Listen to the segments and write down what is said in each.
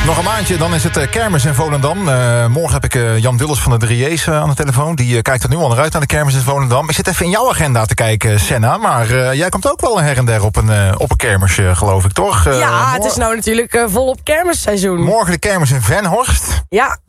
Nog een maandje, dan is het kermis in Volendam. Morgen heb ik Jan Dulles van de 3J's aan de telefoon. Die kijkt er nu al naar uit, naar de kermis in Volendam. Ik zit even in jouw agenda te kijken, Senna. Maar jij komt ook wel her en der op een kermisje, geloof ik, toch? Het is nou natuurlijk volop kermisseizoen. Morgen de kermis in Venhorst. Ja.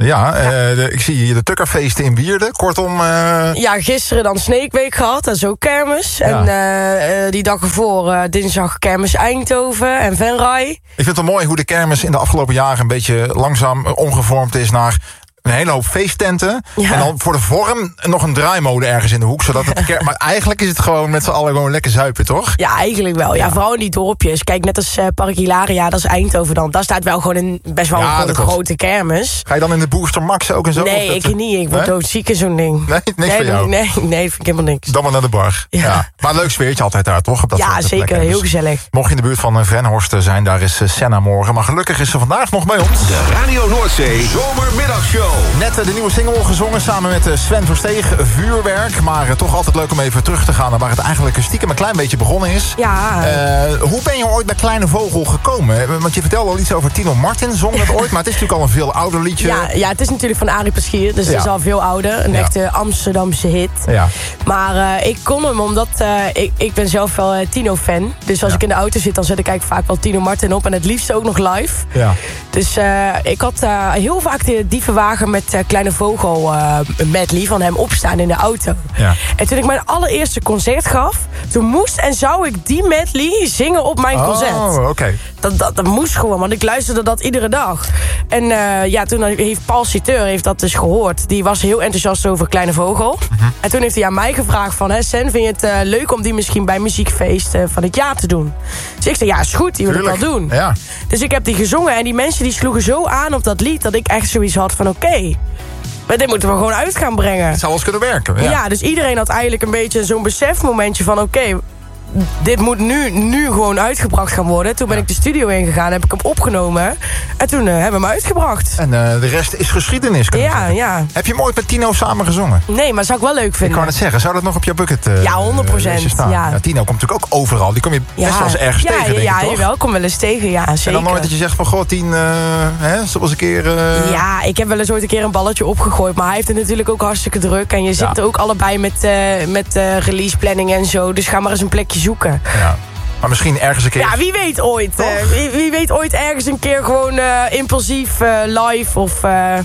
Ik zie hier de Tukkerfeesten in Wierden. Kortom... Ja, gisteren dan Sneekweek gehad, dat is ook kermis. Ja. En die dag ervoor dinsdag kermis Eindhoven en Venray. Ik vind het wel mooi hoe de kermis in de afgelopen jaren een beetje langzaam omgevormd is naar een hele hoop feesttenten. Ja. En dan voor de vorm nog een draaimode ergens in de hoek. Zodat het maar eigenlijk is het gewoon met z'n allen gewoon lekker zuipen, toch? Ja, eigenlijk wel. Ja, vooral in die dorpjes. Kijk, net als Park Hilaria, dat is Eindhoven dan. Daar staat wel gewoon best wel een grote kermis. Ga je dan in de Booster Max ook en zo? Nee, ik niet. Ik word doodziek in zo'n ding. Nee, niks voor jou? Nee, vind ik helemaal niks. Dan maar naar de bar. Ja. Maar een leuk sfeertje altijd daar, toch? Op dat ja, zeker. Plekken. Heel gezellig. Mocht je in de buurt van Venhorst zijn, daar is Senna morgen. Maar gelukkig is ze vandaag nog bij ons. De Radio Noordzee Zomermiddagshow. Net de nieuwe single gezongen samen met Sven Versteeg, Vuurwerk. Maar toch altijd leuk om even terug te gaan naar waar het eigenlijk stiekem een klein beetje begonnen is. Ja. Hoe ben je ooit bij Kleine Vogel gekomen? Want je vertelde al iets over Tino Martin, zong dat ooit. Maar het is natuurlijk al een veel ouder liedje. Ja, het is natuurlijk van Arie Paschier. Dus het is al veel ouder. Een echte Amsterdamse hit. Ja. Maar ik kon hem omdat ik ben zelf wel Tino-fan. Dus als ik in de auto zit, dan zet ik eigenlijk vaak wel Tino Martin op. En het liefst ook nog live. Ja. Dus ik had heel vaak de Dievenwagen met Kleine Vogel medley van hem opstaan in de auto. Ja. En toen ik mijn allereerste concert gaf, toen moest en zou ik die medley zingen op mijn concert. Oh, oké. Dat moest gewoon, want ik luisterde dat iedere dag. En toen heeft Paul Citeur dat dus gehoord. Die was heel enthousiast over Kleine Vogel. Uh-huh. En toen heeft hij aan mij gevraagd van... Sen, vind je het leuk om die misschien bij muziekfeest van het jaar te doen? Dus ik zei, ja, is goed, die wil ik wel doen. Ja. Dus ik heb die gezongen en die mensen die sloegen zo aan op dat lied... dat ik echt zoiets had van oké, maar dit moeten we gewoon uit gaan brengen. Het zou wel eens kunnen werken. Ja, dus iedereen had eigenlijk een beetje zo'n besefmomentje van oké, dit moet nu gewoon uitgebracht gaan worden. Toen ben ik de studio ingegaan, heb ik hem opgenomen. En toen hebben we hem uitgebracht. En de rest is geschiedenis. Ja. Heb je hem ooit met Tino samen gezongen? Nee, maar zou ik wel leuk vinden. Ik kan het zeggen, zou dat nog op jouw bucket ja, 100%. Staan? Ja, Tino komt natuurlijk ook overal. Die kom je best wel eens ergens tegen, denk ik, toch? Jawel, kom wel eens tegen, ja, zeker. En dan nooit dat je zegt van, goh, Tien, zoals een keer... Ja, ik heb wel eens ooit een keer een balletje opgegooid. Maar hij heeft het natuurlijk ook hartstikke druk. En je zit er ook allebei met release planning en zo. Dus ga maar eens een plekje zoeken. Ja. Maar misschien ergens een keer... Ja, wie weet ooit. Wie weet ooit ergens een keer gewoon impulsief live of...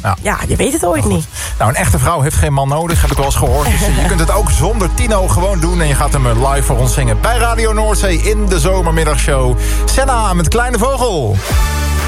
je weet het ooit niet. Nou, een echte vrouw heeft geen man nodig, heb ik wel eens gehoord. Dus je kunt het ook zonder Tino gewoon doen. En je gaat hem live voor ons zingen bij Radio Noordzee in de zomermiddagshow. Senna met Kleine Vogel.